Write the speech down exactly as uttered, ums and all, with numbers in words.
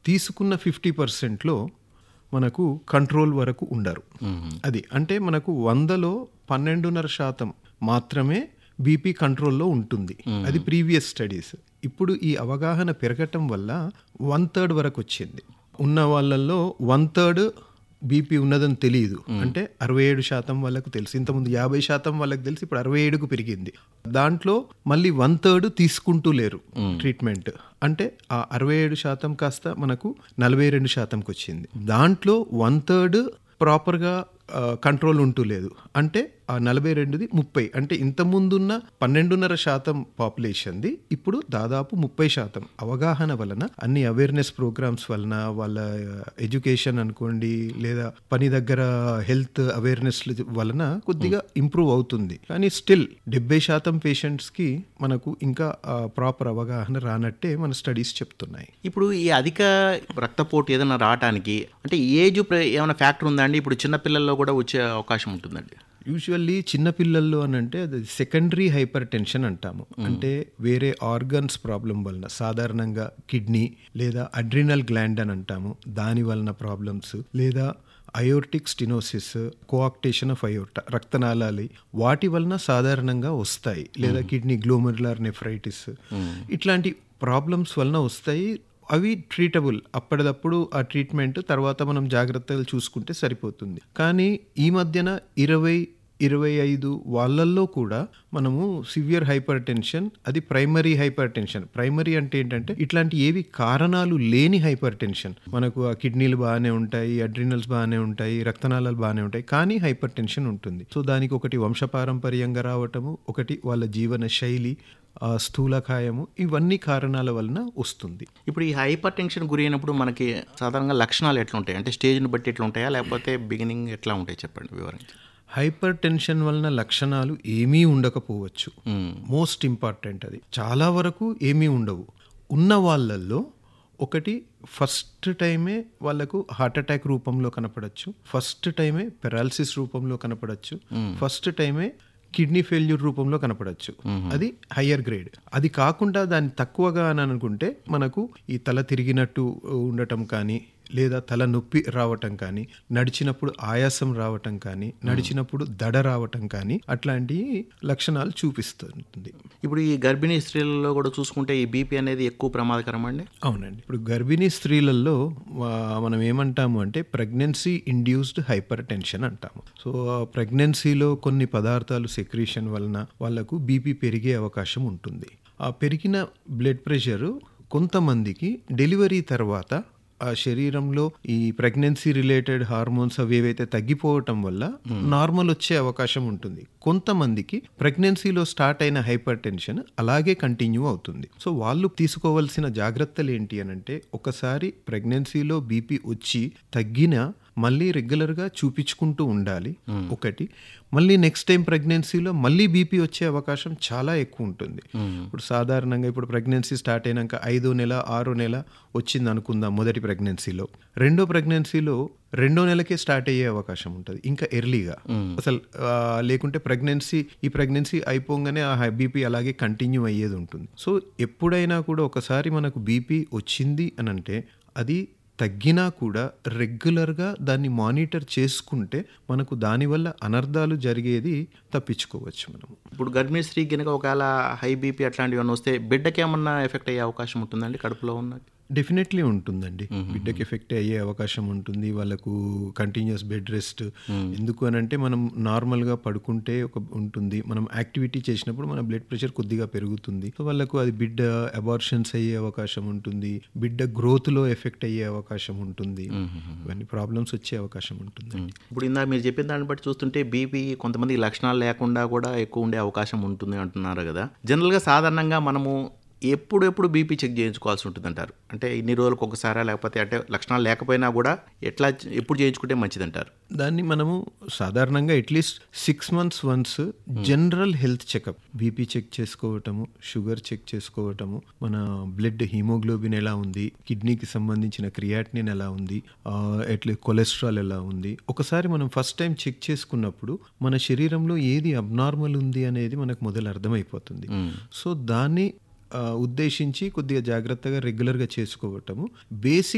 తీసుకున్న ఫిఫ్టీ పర్సెంట్లో మనకు కంట్రోల్ వరకు ఉండరు. అది అంటే మనకు వందలో పన్నెండున్నర శాతం మాత్రమే బీపీ కంట్రోల్లో ఉంటుంది. అది ప్రీవియస్ స్టడీస్. ఇప్పుడు ఈ అవగాహన పెరగటం వల్ల వన్ థర్డ్ వరకు వచ్చింది. ఉన్న వాళ్ళల్లో వన్ థర్డ్ బీపీ ఉన్నదని తెలియదు. అంటే అరవై ఏడు శాతం వాళ్ళకు తెలుసు. ఇంతకుముందు యాభై శాతం వాళ్ళకి తెలిసి ఇప్పుడు అరవై ఏడుకు పెరిగింది. దాంట్లో మళ్ళీ వన్ థర్డ్ తీసుకుంటూ లేరు ట్రీట్మెంట్. అంటే ఆ అరవై ఏడు శాతం కాస్త మనకు నలభై రెండు శాతంకి వచ్చింది. దాంట్లో వన్ థర్డ్ ప్రాపర్గా కంట్రోల్ ఉంటూ లేదు. అంటే ఆ నలభై రెండుది ముప్పై, అంటే ఇంతకుముందున్న పన్నెండున్నర శాతం పాపులేషన్ది ఇప్పుడు దాదాపు ముప్పై శాతం. అవగాహన వలన, అన్ని అవేర్నెస్ ప్రోగ్రామ్స్ వలన, వాళ్ళ ఎడ్యుకేషన్ అనుకోండి లేదా పని దగ్గర హెల్త్ అవేర్నెస్ వలన కొద్దిగా ఇంప్రూవ్ అవుతుంది. కానీ స్టిల్ డెబ్బై శాతం పేషెంట్స్కి మనకు ఇంకా ప్రాపర్ అవగాహన రానట్టే మన స్టడీస్ చెప్తున్నాయి. ఇప్పుడు ఈ అధిక రక్తపోటు ఏదైనా రావడానికి అంటే ఏజ్ ఏమైనా ఫ్యాక్టర్ ఉందా అండి? ఇప్పుడు చిన్నపిల్లల్లో కూడా వచ్చే అవకాశం ఉంటుందండి. యూజువల్లీ చిన్నపిల్లల్లో అని అంటే అది సెకండరీ హైపర్ టెన్షన్ అంటాము. అంటే వేరే ఆర్గన్స్ ప్రాబ్లం వలన, సాధారణంగా కిడ్నీ లేదా అడ్రినల్ గ్లాండ్ అని అంటాము, దాని వలన ప్రాబ్లమ్స్, లేదా అయోర్టిక్ స్టినోసిస్, కోఆక్టేషన్ ఆఫ్ అయోర్టా, రక్తనాళాలు, వాటి వలన సాధారణంగా వస్తాయి. లేదా కిడ్నీ గ్లోమెరులర్ నెఫ్రైటిస్, ఇట్లాంటి ప్రాబ్లమ్స్ వలన వస్తాయి. అవి ట్రీటబుల్. అప్పటిదప్పుడు ఆ ట్రీట్మెంట్ తర్వాత మనం జాగ్రత్తలు చూసుకుంటే సరిపోతుంది. కానీ ఈ మధ్యన ఇరవై ఇరవై ఐదు వాళ్ళల్లో కూడా మనము సివియర్ హైపర్ టెన్షన్, అది ప్రైమరీ హైపర్ టెన్షన్. ప్రైమరీ అంటే ఏంటంటే ఇట్లాంటి ఏవి కారణాలు లేని హైపర్ టెన్షన్. మనకు ఆ కిడ్నీలు బాగానే ఉంటాయి, అడ్రినల్స్ బాగానే ఉంటాయి, రక్తనాళాలు బాగానే ఉంటాయి, కానీ హైపర్ టెన్షన్ ఉంటుంది. సో దానికి ఒకటి వంశపారంపర్యంగా రావటము, ఒకటి వాళ్ళ జీవన శైలి, స్థూలకాయము, ఇవన్నీ కారణాల వలన వస్తుంది. ఇప్పుడు ఈ హైపర్ టెన్షన్ గురి అయినప్పుడు మనకి సాధారణంగా లక్షణాలు ఎట్లా ఉంటాయి? అంటే స్టేజ్ని బట్టి ఎట్లా ఉంటాయా, లేకపోతే బిగినింగ్ ఎట్లా ఉంటాయి? చెప్పండి వివరించి. హైపర్ టెన్షన్ వలన లక్షణాలు ఏమీ ఉండకపోవచ్చు. మోస్ట్ ఇంపార్టెంట్ అది. చాలా వరకు ఏమీ ఉండవు. ఉన్న వాళ్ళల్లో ఒకటి ఫస్ట్ టైమే వాళ్ళకు హార్ట్ అటాక్ రూపంలో కనపడచ్చు, ఫస్ట్ టైమే పెరాలసిస్ రూపంలో కనపడచ్చు, ఫస్ట్ టైమే కిడ్నీ ఫెయిల్యూర్ రూపంలో కనపడచ్చు. అది హయ్యర్ గ్రేడ్. అది కాకుండా దాన్ని తక్కువగా అని అనుకుంటే మనకు ఈ తల తిరిగినట్టు ఉండటం కానీ, లేదా తల నొప్పి రావటం కానీ, నడిచినప్పుడు ఆయాసం రావటం కానీ, నడిచినప్పుడు దడ రావటం కానీ, అట్లాంటి లక్షణాలు చూపిస్తుంది. ఇప్పుడు ఈ గర్భిణీ స్త్రీలలో కూడా చూసుకుంటే ఈ బీపీ అనేది ఎక్కువ ప్రమాదకరం అండి? అవునండి. ఇప్పుడు గర్భిణీ స్త్రీలలో మనం ఏమంటాము అంటే ప్రెగ్నెన్సీ ఇండ్యూస్డ్ హైపర్ టెన్షన్ అంటాము. సో ప్రెగ్నెన్సీలో కొన్ని పదార్థాలు సెక్రీషన్ వలన వాళ్ళకు బీపీ పెరిగే అవకాశం ఉంటుంది. ఆ పెరిగిన బ్లడ్ ప్రెషరు కొంతమందికి డెలివరీ తర్వాత ఆ శరీరంలో ఈ ప్రెగ్నెన్సీ రిలేటెడ్ హార్మోన్స్ అవి ఏవైతే తగ్గిపోవటం వల్ల నార్మల్ వచ్చే అవకాశం ఉంటుంది. కొంతమందికి ప్రెగ్నెన్సీలో స్టార్ట్ అయిన హైపర్ టెన్షన్ అలాగే కంటిన్యూ అవుతుంది. సో వాళ్ళు తీసుకోవాల్సిన జాగ్రత్తలు ఏంటి అని అంటే, ఒకసారి ప్రెగ్నెన్సీలో బీపీ వచ్చి తగ్గిన మళ్ళీ రెగ్యులర్గా చూపించుకుంటూ ఉండాలి ఒకటి. మళ్ళీ నెక్స్ట్ టైం ప్రెగ్నెన్సీలో మళ్ళీ బీపీ వచ్చే అవకాశం చాలా ఎక్కువ ఉంటుంది. ఇప్పుడు సాధారణంగా ఇప్పుడు ప్రెగ్నెన్సీ స్టార్ట్ అయినాక ఐదో నెల ఆరో నెల వచ్చింది అనుకుందాం మొదటి ప్రెగ్నెన్సీలో, రెండో ప్రెగ్నెన్సీలో రెండో నెలకే స్టార్ట్ అయ్యే అవకాశం ఉంటుంది, ఇంకా ఎర్లీగా అసలు. లేకుంటే ప్రెగ్నెన్సీ ఈ ప్రెగ్నెన్సీ అయిపోగానే ఆ బీపీ అలాగే కంటిన్యూ అయ్యేది ఉంటుంది. సో ఎప్పుడైనా కూడా ఒకసారి మనకు బీపీ వచ్చింది అని అంటే అది తగ్గినా కూడా రెగ్యులర్గా దాన్ని మానిటర్ చేసుకుంటే మనకు దానివల్ల అనర్థాలు జరిగేది తప్పించుకోవచ్చు మనము. ఇప్పుడు గర్భిణీ స్త్రీ కనుక ఒకవేళ హై బీపీ అట్లాంటివి వస్తే బిడ్డకి ఏమన్నా ఎఫెక్ట్ అయ్యే అవకాశం ఉంటుందండి కడుపులో ఉన్నది? డెఫినెట్లీ ఉంటుందండి. బిడ్డకి ఎఫెక్ట్ అయ్యే అవకాశం ఉంటుంది. వాళ్ళకు కంటిన్యూస్ బెడ్ రెస్ట్. ఎందుకు అని అంటే మనం నార్మల్గా పడుకుంటే ఒక ఉంటుంది, మనం యాక్టివిటీ చేసినప్పుడు మన బ్లడ్ ప్రెషర్ కొద్దిగా పెరుగుతుంది. సో వాళ్ళకు అది బిడ్డ అబార్షన్స్ అయ్యే అవకాశం ఉంటుంది, బిడ్డ గ్రోత్లో ఎఫెక్ట్ అయ్యే అవకాశం ఉంటుంది, ఇవన్నీ ప్రాబ్లమ్స్ వచ్చే అవకాశం ఉంటుంది. ఇప్పుడు ఇందాక మీరు చెప్పిన దాన్ని బట్టి చూస్తుంటే బీపీ కొంతమంది లక్షణాలు లేకుండా కూడా ఎక్కువ ఉండే అవకాశం ఉంటుంది అంటున్నారు కదా. జనరల్గా సాధారణంగా మనము ఎప్పుడెప్పుడు బీపీ చెక్ చేయించుకోవాల్సి ఉంటుంది అంటారు? అంటే ఇన్ని రోజులకు ఒకసారా, లేకపోతే అంటే లక్షణాలు లేకపోయినా కూడా ఎట్లా ఎప్పుడు చేయించుకుంటే మంచిది అంటారు? దాన్ని మనము సాధారణంగా at least six months once general health checkup, BP check చేసుకోవటము, షుగర్ చెక్ చేసుకోవటము, మన బ్లడ్ హీమోగ్లోబిన్ ఎలా ఉంది, కిడ్నీకి సంబంధించిన క్రియాటినిన్ ఎలా ఉంది, ఎట్లా కొలెస్ట్రాల్ ఎలా ఉంది, ఒకసారి మనం ఫస్ట్ టైం చెక్ చేసుకున్నప్పుడు మన శరీరంలో ఏది అబ్నార్మల్ ఉంది అనేది మనకు మొదలు అర్థమైపోతుంది. సో దాన్ని ఉద్దేశించి కొద్దిగా జాగ్రత్తగా రెగ్యులర్గా చేసుకోవటము. బేసిక్